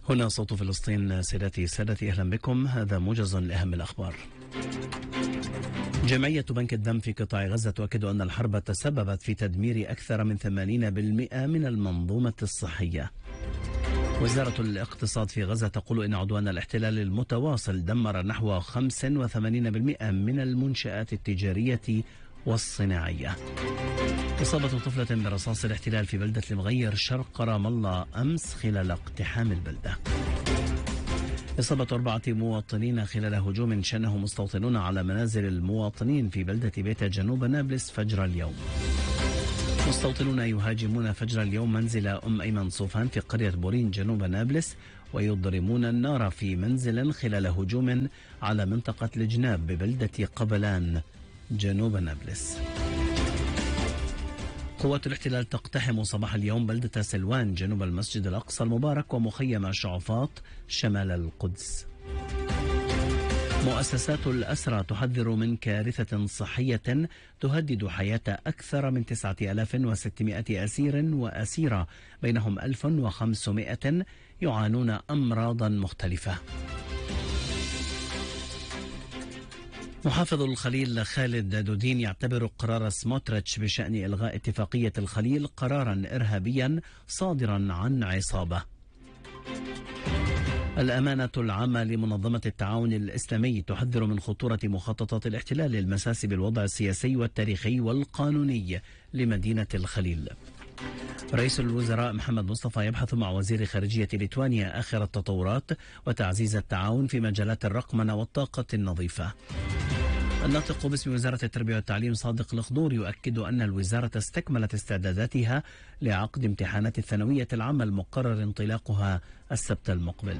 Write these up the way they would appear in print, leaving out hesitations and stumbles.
هنا صوت فلسطين. سيداتي سادتي، أهلا بكم. هذا موجز لأهم الأخبار. جمعية بنك الدم في قطاع غزة تؤكد أن الحرب تسببت في تدمير أكثر من 80% من المنظومة الصحية. وزارة الاقتصاد في غزة تقول إن عدوان الاحتلال المتواصل دمر نحو 85% من المنشآت التجارية والصناعية. إصابة طفلة برصاص الاحتلال في بلدة المغير شرق رام الله أمس خلال اقتحام البلدة. إصابة 4 مواطنين خلال هجوم شنه مستوطنون على منازل المواطنين في بلدة بيتا جنوب نابلس فجر اليوم. مستوطنون يهاجمون فجر اليوم منزل أم أيمن صوفان في قرية بورين جنوب نابلس، ويضرمون النار في منزل خلال هجوم على منطقة الجناب ببلدة قبلان جنوب نابلس. قوات الاحتلال تقتحم صباح اليوم بلدة سلوان جنوب المسجد الأقصى المبارك ومخيم شعفاط شمال القدس. مؤسسات الأسرى تحذر من كارثة صحية تهدد حياة أكثر من 9600 أسير وأسيرة، بينهم 1500 يعانون أمراضا مختلفة. محافظ الخليل خالد دودين يعتبر قرار سموتريتش بشأن إلغاء اتفاقية الخليل قرارا إرهابيا صادرا عن عصابة. الأمانة العامة لمنظمة التعاون الإسلامي تحذر من خطورة مخططات الاحتلال للمساس بالوضع السياسي والتاريخي والقانوني لمدينة الخليل. رئيس الوزراء محمد مصطفى يبحث مع وزير خارجية ليتوانيا آخر التطورات وتعزيز التعاون في مجالات الرقمنة والطاقة النظيفة. الناطق باسم وزارة التربية والتعليم صادق الخضور يؤكد أن الوزارة استكملت استعداداتها لعقد امتحانات الثانوية العامة المقرر انطلاقها السبت المقبل.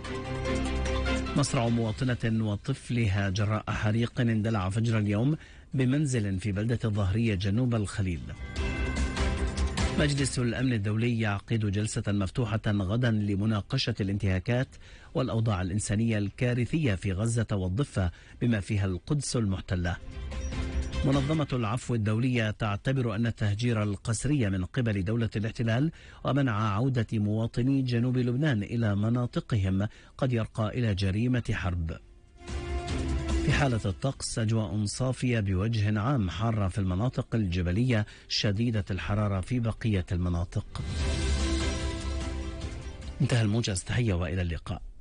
مصرع مواطنة وطفلها جراء حريق اندلع فجر اليوم بمنزل في بلدة الظهرية جنوب الخليل. مجلس الأمن الدولي يعقد جلسة مفتوحة غدا لمناقشة الانتهاكات والأوضاع الإنسانية الكارثية في غزة والضفة بما فيها القدس المحتلة. منظمة العفو الدولية تعتبر أن التهجير القسري من قبل دولة الاحتلال ومنع عودة مواطني جنوب لبنان إلى مناطقهم قد يرقى إلى جريمة حرب. في حالة الطقس أجواء صافية بوجه عام، حارة في المناطق الجبلية، شديدة الحرارة في بقية المناطق. انتهى الموجز. تحية وإلى اللقاء.